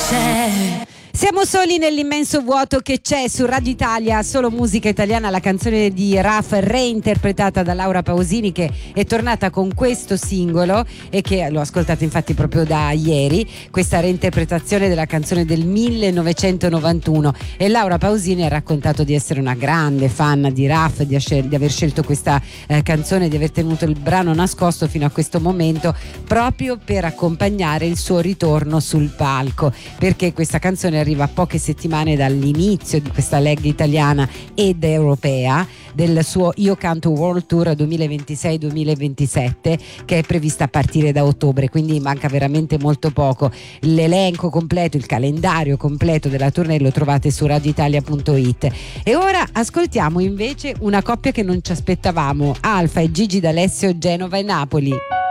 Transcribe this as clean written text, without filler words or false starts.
Siamo soli nell'immenso vuoto che c'è su Radio Italia, solo musica italiana, la canzone di Raf reinterpretata da Laura Pausini, che è tornata con questo singolo e che l'ho ascoltata infatti proprio da ieri, questa reinterpretazione della canzone del 1991, e Laura Pausini ha raccontato di essere una grande fan di Raf, di aver scelto questa canzone, di aver tenuto il brano nascosto fino a questo momento proprio per accompagnare il suo ritorno sul palco, perché questa canzone arriva a poche settimane dall'inizio di questa leg italiana ed europea del suo Io Canto World Tour 2026-2027, che è prevista a partire da ottobre, quindi manca veramente molto poco. L'elenco completo, il calendario completo della tournée lo trovate su radioitalia.it. E ora ascoltiamo invece una coppia che non ci aspettavamo, Alfa e Gigi D'Alessio, Genova e Napoli.